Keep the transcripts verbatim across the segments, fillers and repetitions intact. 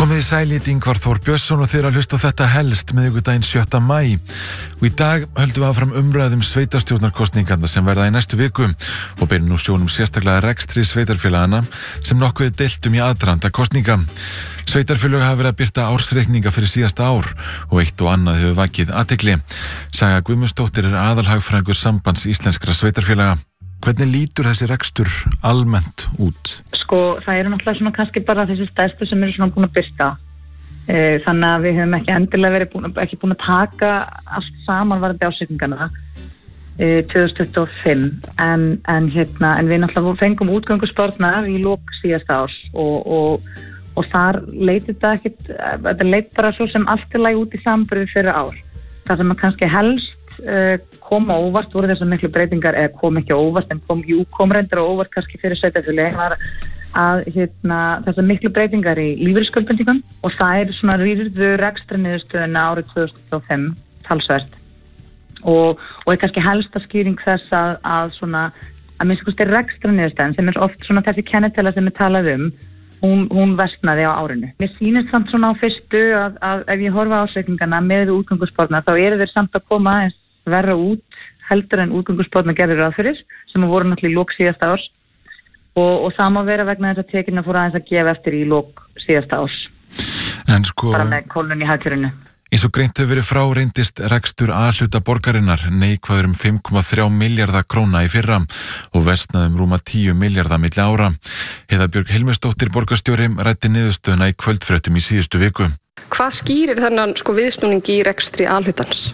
Komið í sæl, Ingvar Þór Björnsson og þeir að hlusta á þetta helst miðvikudaginn sjötta maí. Og í dag höldum við áfram umræðum sveitarstjórnarkosningarna sem verða í næstu viku og beinum nú sjónum sérstaklega rekstri sveitarfélagana sem nokkuð er deilt um í aðdraganda kosninga. Sveitarfélög hafa verið að birta ársreikninga fyrir síðasta ár og eitt og annað hefur vakið athygli. Saga Guðmundsdóttir er aðalhagfræðingur Sambands íslenskra sveitarfélaga. Hvernig lítur þessi rekstur almennt út? Sko, það eru náttúrulega svona kannski bara þessi stærstu sem eru svona búin að birta. E, þannig að við höfum ekki endilega verið búin, ekki búin að taka allt saman varðandi ársreikningana e, tvö þúsund tuttugu og fimm. En, en, hérna, en við náttúrulega fengum útgöngusparnað í lok síðasta árs og, og, og þar leit þetta ekkit, þetta leit bara svo sem allt er lagi út í samburði fyrir ár. Það sem að kannski helst uh, kom á óvart voru þessar miklu breytingar, eða kom ekki á óvart, en kom, jú, kom reyndar á óvart kannski fyrir sveitarfélögin var að hérna, þessar miklu breytingar í lífeyrisskuldbindingum og það er svona rýrðu rekstrarniðurstöðuna árið tvö þúsund tuttugu og fimm talsvert og, og er kannski helsta skýring þess að, að svona að minnst kosti rekstrarniðurstöðan sem er oft svona þessi kennitala sem við talað um hún, hún versnaði á árinu. Mér sýnist samt svona á fyrstu að, að ef ég horfa á ársreikningana með útgöngusparnað þá eru þeir samt að koma eins verra út heldur en útgöngusparnað gerður ráð fyrir sem voru náttúrulega í lok síðasta árs og, og það má vera vegna þess að tekina fór aðeins að gefa eftir í lok síðasta árs. En sko bara með kólnun í hagkerfinu. Eins og greint hefur verið frá reyndist rekstur A-hluta borgarinnar neikvæður um fimm komma þrjá milljarða króna í fyrra og versnaði um rúma tíu milljarða milli ára. Heiða Björg Hilmisdóttir borgarstjóri ræddi niðurstöðuna í kvöldfréttum í síðustu viku. Hvað skýrir þennan sko viðsnúningi í rekstri A-hlutans?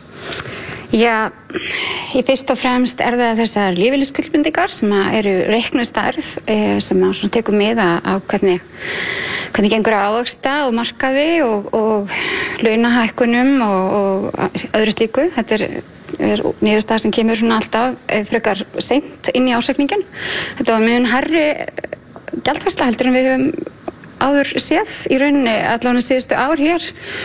Já, í fyrst og fremst er það þessar lífeyrisskuldbindingar sem eru reiknustærð sem að tekur mið á hvernig, hvernig gengur að ávöxta og markaði og, og launahækkunum og, og öðru slíku. Þetta er, er niðurstaða sem kemur svona alltaf frekar seint inn í ársreikningin. Þetta var mjög hærri gjaldfærsla heldur en við höfum áður séð í rauninni allavega síðustu ár hér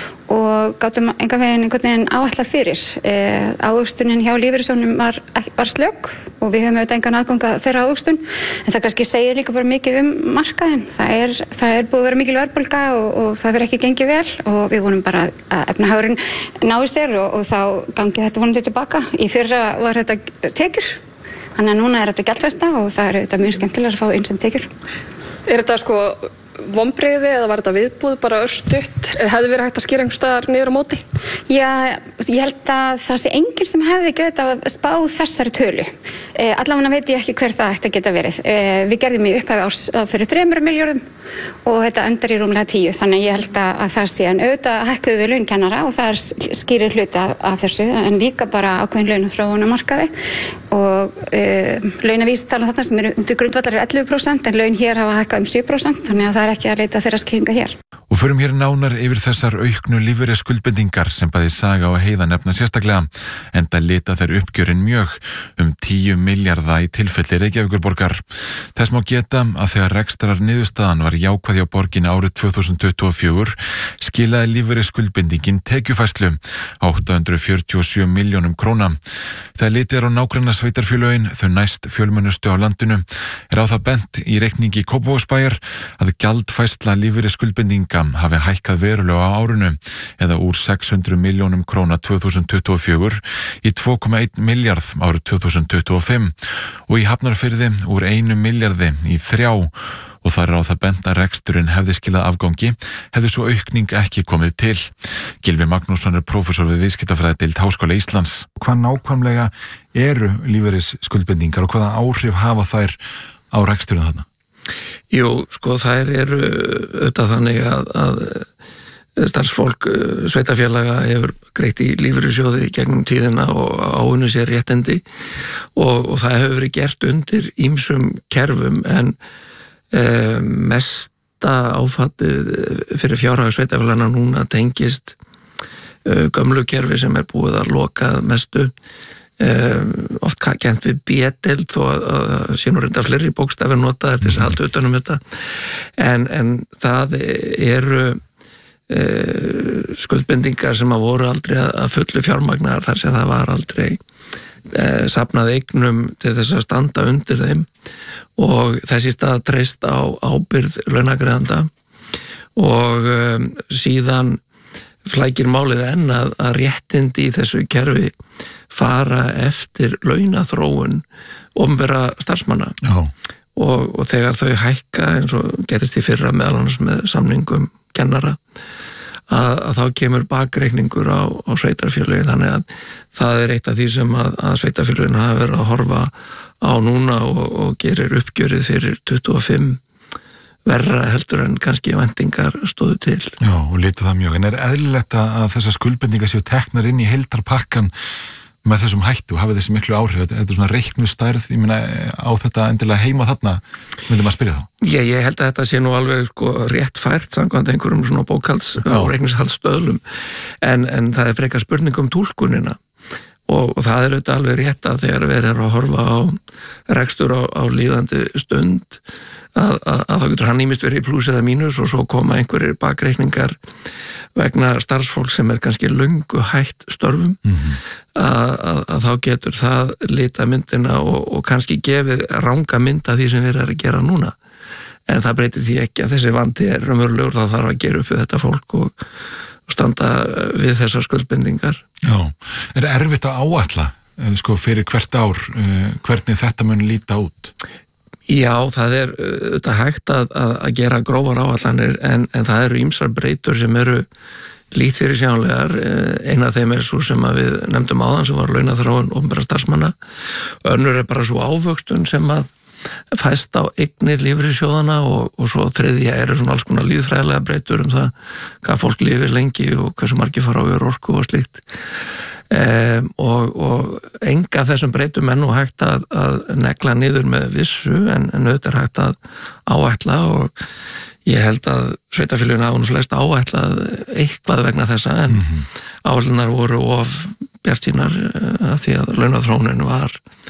og gátum enga veginn einhvern veginn áætla fyrir. E, ávöxtunin hjá lífeyrissjóðnum var, var slök og við höfum auðvitað engan aðgang að þeirra ávöxtun en það kannski segir líka bara mikið um markaðin. Það er, það er búið að vera mikil verðbólga og, og það verður ekki gengið vel og við vonum bara að efnahagurinn nái sér og, og þá gangi þetta vonandi tilbaka. Í fyrra var þetta tekjur, þannig að núna er þetta gjaldfesta og það er auðvitað mjög skemmtilega að fá inn sem tekjur. Er þetta sko vonbrigði eða var þetta viðbúð bara örstutt? Hefði verið hægt að skýra einhvers staðar niður á móti? Já, ég held að það sé enginn sem hefði getað að spá þessari tölu. Eh, allavega veit ég ekki hver það ætti að geta verið. Eh, við gerðum í upphæfi árs fyrir þremur milljörðum og þetta endar í rúmlega tíu. Þannig ég held að, að það sé en auðvitað hækkuðu við launkennara og það er skýrir hluti af, af þessu en líka bara ákveðin launaþróun á markaði og eh, launavísitalan þarna sem eru undir grundvallar er ellefu prósent en laun hér hafa hækkað um sjö prósent þannig að það er ekki að leita þeirra skýringa hér. Og förum hér nánar yfir þessar auknu lífeyrisskuldbindingar sem bæði Saga og Heiða nefna sérstaklega, enda lita þeir uppgjörin mjög um tíu milljarða í tilfelli Reykjavíkurborgar. Þess má geta að þegar rekstrar niðurstaðan var jákvæð hjá borginni árið tvö þúsund tuttugu og fjögur skilaði lífeyrisskuldbindingin tekjufærslu átta hundruð fjörutíu og sjö milljónum króna. Þegar litið er á nágranna sveitarfélögin, þau næst fjölmennustu á landinu, er á það bent í reikningi Kópavogsbæjar að gjaldfærsla lífeyrisskuldbindinga hafi hækkað verulega á árinu eða úr sex hundruð milljónum króna tvö þúsund tuttugu og fjögur í tvö komma einn milljarð árið tvö þúsund tuttugu og fimm og í Hafnarfirði úr einum milljarði í þrjá og þar er á það bent að reksturinn hefði skilað afgangi hefði svo aukning ekki komið til. Gylfi Magnússon er prófessor við viðskiptafræðideild Háskóla Íslands. Hvað nákvæmlega eru lífeyrisskuldbindingar og hvaða áhrif hafa þær á reksturinn þarna? Jú, sko þær eru auðvitað þannig að, að starfsfólk sveitarfélaga hefur greitt í lífeyrissjóði gegnum tíðina og áunni sér réttindi og, og það hefur verið gert undir ýmsum kerfum en e, mesta áfattið fyrir fjárhag sveitarfélagana núna tengist e, gömlu kerfi sem er búið að loka mestu. Um, oft kent við B-deild þó að, að sé nú reynda fleiri bókstafir notaðir til þess að halda utan um þetta en, en það eru uh, skuldbindingar sem að voru aldrei að fullu fjármagnar þar sem það var aldrei uh, safnað eignum til þess að standa undir þeim og þessi stað treyst á ábyrgð launagreiðanda og um, síðan flækir málið enn að, að réttindi í þessu kerfi fara eftir launaþróun opinberra starfsmanna og, og þegar þau hækka eins og gerist í fyrra meðal annars með samningum kennara að, að þá kemur bakreikningur á, á sveitarfélögin, þannig að það er eitt af því sem að, að sveitarfélögin hafa verið að horfa á núna og, og gerir uppgjörið fyrir tuttugu og fimm verra heldur en kannski vendingar stóðu til. Já, og lítið það mjög. En er eðlilegt að þessar skuldbindingar séu teknar inn í heildarpakkan með þessum hættu og hafi þessi miklu áhrif? Þetta er svona reiknu stærð, ég meina á þetta endilega heima þarna, myndum að spyrja þá? Já, ég held að þetta sé nú alveg sko rétt fært samkvæmt einhverjum svona bókhalds og reikningshaldsstöðlum, en, en það er frekar spurning um túlkunina og, og það er auðvitað alveg rétt að þegar við erum að horfa á rekstur á, á líðandi stund Að, að, að þá getur hann ímist verið í plús eða mínus og svo koma einhverjir bakreikningar vegna starfsfólk sem er kannski löngu hætt störfum mm-hmm. að, að, að þá getur það lita myndina og, og kannski gefið ranga mynd af því sem við erum að gera núna, en það breytir því ekki að þessi vandi er raunverulegur, þá þarf að gera upp við þetta fólk og, og standa við þessar skuldbindingar. Já, er erfitt að áætla sko fyrir hvert ár hvernig þetta mun líta út? Já, það er auðvitað hægt að, að, að gera grófar áallanir en, en það eru ýmsar breytur sem eru lít fyrir sjánlegar. Eina af þeim er svo sem að við nefndum áðan sem var launaþróun opinberra starfsmanna. Önnur er bara svo ávöxtun sem að fæst á eignir lífeyrissjóðanna og, og svo þriðja eru svona alls konar lífræðilega breytur um það hvað fólk lifir lengi og hversu margir fara á örorku og slíkt. Um, og, og enga þessum breytum er nú hægt að, að negla niður með vissu en, en auðvitað er hægt að áætla og ég held að sveitarfélögin hafa nú flest áætlað eitthvað vegna þessa en mm-hmm. áætlunar voru of bjartsýnar að því að launaþróunin var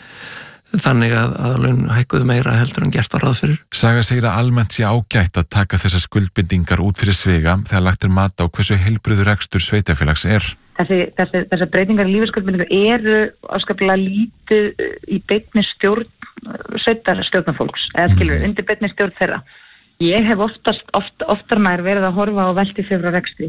þannig að, að laun hækkuðu meira heldur en gert var ráð fyrir. Saga segir að almennt sé ágætt að taka þessar skuldbindingar út fyrir sviga þegar lagt er mat á hversu heilbrigður rekstur sveitarfélags er. Þessi, þessi, þessar breytingar í lífeyrisskuldbindingar eru afskaplega lítið í beinni stjórn sveitar stjórnarfólks, eða skilur, mm. undir beinni stjórn þeirra. Ég hef oftast, oft, oftar nær verið að horfa á velti fyrir rekstri.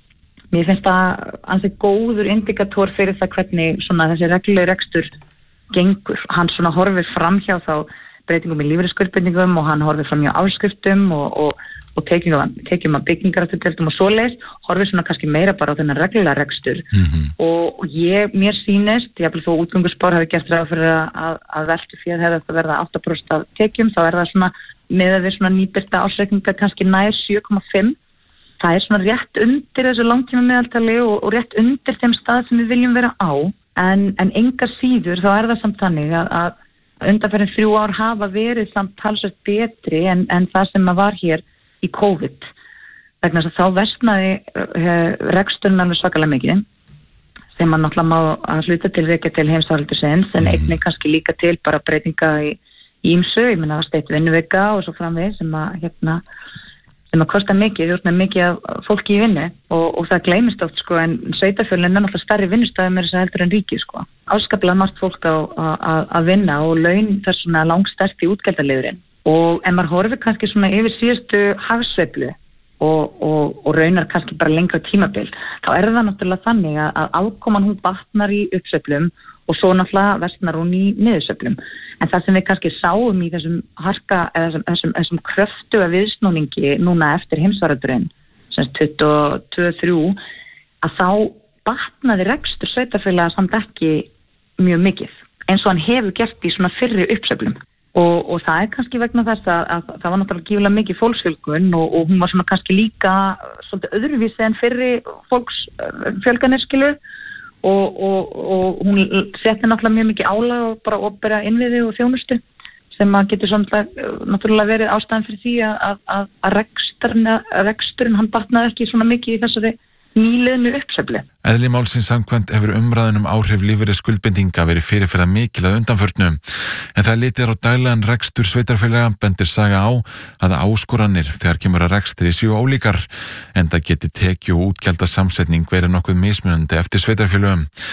Mér finnst það ansi góður indikator fyrir það hvernig svona þessi reglulegi rekstur gengur. Hann svona horfir fram hjá þá breytingum í lífeyrisskuldbindingum og hann horfir fram hjá áskriftum og, og, og tekjum, tekjum að byggingarafturgjöldum og svoleiðis, horfir svona kannski meira bara á þennan reglulega rekstur mm-hmm. og ég, mér sýnist, ég hafði þó útgönguspár hafi gert ráð fyrir að, að veltu fyrir hefði þetta verða átta prósent af tekjum, þá er það svona með að við svona nýbyrta ásreikninga kannski nær sjö komma fimm. Það er svona rétt undir þessu langtíma meðaltali og, og rétt undir þeim stað sem við viljum vera á, en, en engar síður þá er það samt þannig að, að undanferðin þrjú ár hafa verið samt talsvert betri en, en það sem að var hér í COVID. Vegna þess að þá versnaði uh, reksturinn alveg svakalega mikið, sem að náttúrulega má að hluta til rekja til heimsfaraldursins, en einnig kannski líka til bara breytinga í ýmsu, ég meina að steytt vinnuvika og svo framvið sem að hérna sem að kosta mikið, þú ert með mikið af fólki í vinnu og, og það gleymist oft sko, en sveitarfélögin er náttúrulega stærri vinnustæðum er þess að heldur en ríkið sko. Áskaplega margt fólk á að vinna og laun þess svona langstærsti útgjaldaliðurinn og en maður horfir kannski svona yfir síðustu hagsveiflu og, og, og raunar kannski bara lengra tímabil, þá er það náttúrulega þannig að, að afkoman hún batnar í uppsveiflum og svo náttúrulega versnar hún í niðursveiflum. En það sem við kannski sáum í þessum harka, eða þessum, þessum, þessum kröftuga viðsnúningi núna eftir heimsfaraldurinn, sem tuttugu og tvö til þrjú, að þá batnaði rekstur sveitarfélaga samt ekki mjög mikið, eins og hann hefur gert í svona fyrri uppsveiflum. Og, og það er kannski vegna þess að, að það var náttúrulega gífulega mikið fólksfjölgun og, og hún var svona kannski líka svolítið öðruvísi en fyrri fólksfjölganir skilur. Og, og, og hún setti náttúrulega mjög mikið álag og bara opera innviði og þjónustu sem að getur svona náttúrulega verið ástæðan fyrir því að, að, að reksturinn, reksturinn hann batnaði ekki svona mikið í þessari nýliðnu uppsveiflu. Eðli málsins samkvæmt hefur umræðan um áhrif lífeyrisskuldbindinga verið fyrirferða mikil að undanförnu, en það litir á daglegan rekstur sveitarfélaga bendir Saga á að áskoranir þegar kemur að rekstri séu ólíkar, en það geti tekju og útgjalda samsetning verið nokkuð mismunandi eftir sveitarfélögum.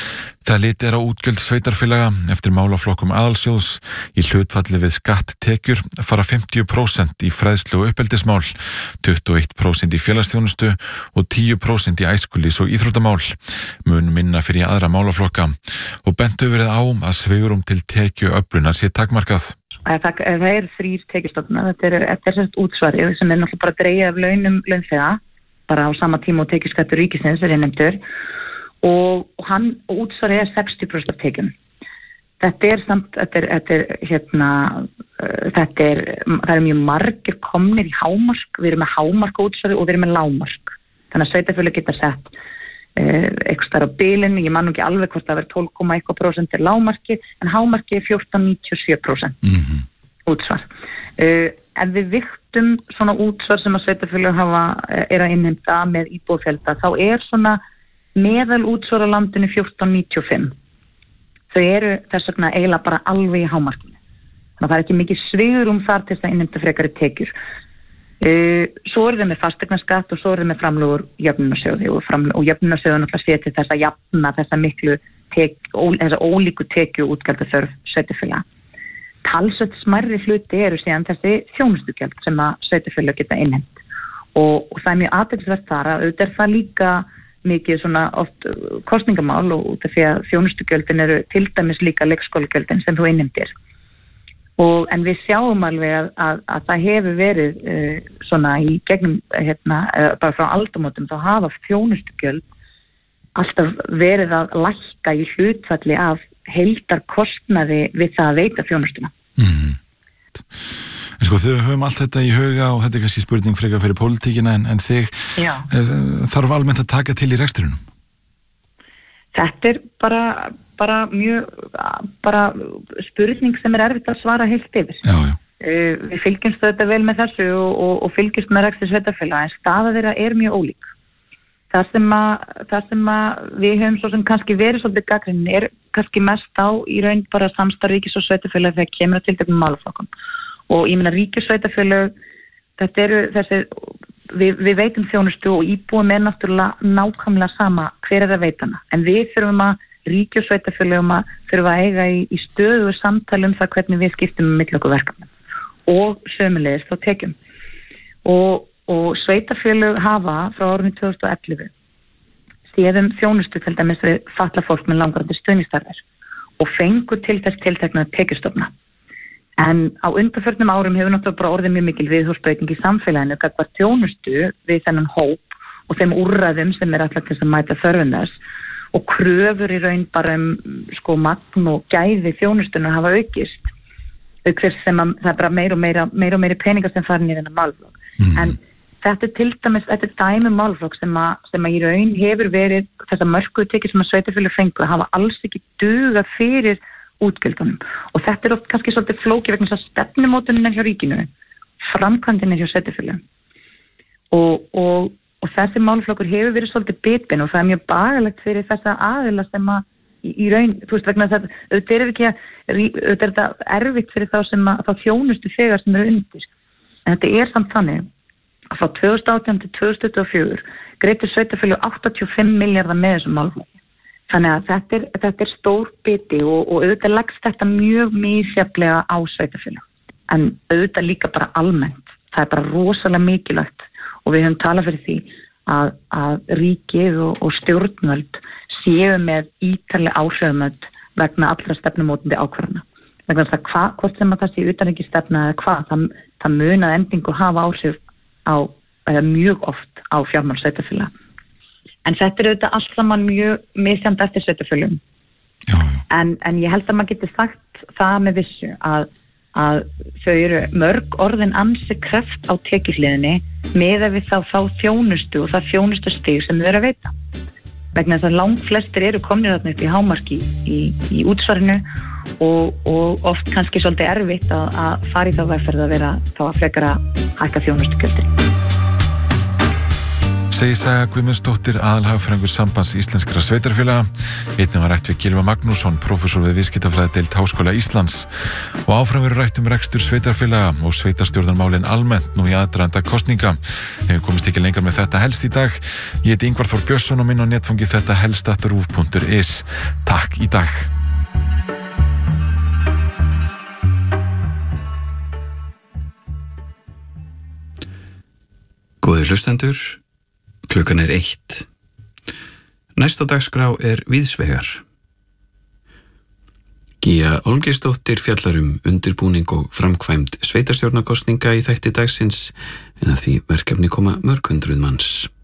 Það litið er á útgjöld sveitarfélaga eftir málaflokkum aðalsjóðs í hlutfalli við skatttekjur fara fimmtíu prósent í fræðslu og uppeldismál, tuttugu og eitt prósent í félagsþjónustu og tíu prósent í æskulís og íþróttamál, mun minna fyrir aðra málaflokka og bent hefur verið á að svigrúm til tekjuöflunar sé takmarkað. Það er þrír tekjustofnar, þetta er þessast útsvarið sem er náttúrulega bara að dreigja af launum launþega, bara á sama tíma og tekjuskattur ríkisins er nefndur. Og, og hann og útsvarið er sextíu prósent af tekjum. Þetta er samt, þetta er, þetta er hérna, uh, þetta er, það er mjög margir komnir í hámark, við erum með hámark á útsvarið og við erum með lágmark. Þannig að sveitarfélög geta sett uh, eitthvað starf á bilinu, ég man nú ekki alveg hvort það verður tólf komma eitt prósent er lágmarki, en hámarki er fjórtán komma níutíu og sjö prósent mm-hmm. útsvar. Uh, ef við vigtum svona útsvar sem að sveitarfélög hafa, er að innheimta með íbúafjölda, þá er svona meðal útsvar á landinu fjórtán komma níutíu og fimm. Þau eru þess vegna eiginlega bara alveg í hámarkinu. Þannig að það er ekki mikið svigrúm þar til þess að innheimta frekari tekjur. Uh, svo eru þau með fasteignaskatt og svo eru þau með framlögur jöfnunarsjóði og, framlög, og jöfnunarsjóðun alltaf sé til þess að jafna þessa miklu tek, ó, þessa ólíku tekju útgjaldaþörf sveitarfélaga. Talsvert smærri hluti eru síðan þessi þjónustugjöld sem að sveitarfélög geta innheimt. Og, og það er mjög athyglisvert þar að auðvitað er það líka mikið svona oft kostningamál og út af því að þjónustugjöldin eru til dæmis líka leikskólagjöldin sem þú innheimtir. Og en við sjáum alveg að, að, að það hefur verið uh, svona í gegnum hérna, uh, bara frá aldamótum þá hafa þjónustugjöld alltaf verið að lækka í hlutfalli af heildarkostnaði við það að veita þjónustuna. Mm. En sko þau höfum allt þetta í huga og þetta er kannski spurning frekar fyrir pólitíkina en, en þig uh, þarf almennt að taka til í rekstrinum? Þetta er bara, bara mjög bara spurning sem er erfitt að svara heilt yfir. Já, já. Uh, við fylgjumst þetta vel með þessu og, og, og fylgjumst með rekstri sveitarfélaga en staða þeirra er mjög ólík. Það sem, að, það sem að við höfum svo sem kannski verið svolítið gagnrýnin er kannski mest á í raun bara samstarf ríkis og sveitarfélaga þegar kemur að tilteknum málaflokkum. Og ég meina ríkissveitarfélög, þetta eru þessi, við, við veitum þjónustu og íbúum er náttúrulega nákvæmlega sama hver er að veita hana. En við þurfum að ríkissveitarfélögum að þurfum að eiga í, í stöðu samtali um það hvernig við skiptum með milli okkur verkefnum. Og sömulegis þá tekjum. Og, og sveitarfélög hafa frá árinu tvö þúsund og ellefu séðum þjónustu til dæmis við fatlað fólk með langarandi stuðningsþarfir og fengur til þess tiltekna tekjustofna. En á undanförnum árum hefur náttúrulega bara orðið mjög mikil viðhorfsbreyting í samfélaginu gagnvart þjónustu við þennan hóp og þeim úrræðum sem er alltaf til að mæta þörfum þess og kröfur í raun bara um sko magn og gæði þjónustunum hafa aukist auk þess sem að það er bara meira og meira, meira, og meira peningar sem farin í þennan málflokk. Mm. En þetta er til dæmis, þetta er dæmi málflokk sem að, sem að í raun hefur verið þessa mörkuðu tekjur sem að sveitarfélög fengu hafa alls ekki duga fyrir útgjöldunum. Og þetta er oft kannski svolítið flókið vegna þess að stefnumótunin hjá ríkinu, framkvæmdin hjá sveitarfélögum. Og, og, og þessi málflokkur hefur verið svolítið bitbinn og það er mjög bagalegt fyrir þessa aðila sem að í, í raun, þú veist vegna þess að auðvitað er ekki að, auðvitað er þetta erfitt fyrir þá sem að þá þjónustu þegar sem eru undir. En þetta er samt þannig að frá tvö þúsund og átján til tvö þúsund tuttugu og fjögur greiddu sveitarfélög áttatíu og fimm milljarða með þessum málflokki. Þannig að þetta er, þetta er stór biti og, og auðvitað leggst þetta mjög misjafnlega á sveitarfélög. En auðvitað líka bara almennt. Það er bara rosalega mikilvægt og við höfum talað fyrir því að, að ríkið og, og stjórnvöld séu með ítarleg áhrifamönd vegna allra stefnumótandi ákvarðana. Vegna þess að hva, hvort sem að það sé utanríkisstefna eða hvað, það, það mun að endingu hafa áhrif á, eða mjög oft á fjármál sveitarfélaga. En þetta er auðvitað allt saman mjög misjafnt eftir sveitarfélögum. En, en ég held að maður geti sagt það með vissu að, að þau eru mörg orðin ansi kreft á tekjuhliðinni miðað við þá þá þjónustu og það þjónustustig sem þau eru að veita. Vegna þess að langflestir eru komnir þarna upp í hámarki í, í, í útsvarinu og, og oft kannski svolítið erfitt að, að fara í þá vegferð að vera þá að frekar að hækka þjónustugjöldin. Segir Saga Guðmundsdóttir, aðalhagfræðingur Sambands íslenskra sveitarfélaga. Einnig var rætt við Gylfa Magnússon, prófessor við viðskiptafræðideild Háskóla Íslands. Og áfram verður rætt um rekstur sveitarfélaga og sveitarstjórnarmálin almennt nú í aðdraganda kosninga. Hefur komist ekki lengar með þetta helst í dag. Ég heiti Ingvar Þór Björnsson og minn á netfangi þetta helst at ruv punktur is. Takk í dag. Góðir hlustendur, klukkan er eitt. Næst á dagskrá er Víðsvegar. Gígja Olgeirsdóttir fjallar um undirbúning og framkvæmd sveitarstjórnarkosninga í þætti dagsins, en að því verkefni koma mörg hundruð manns.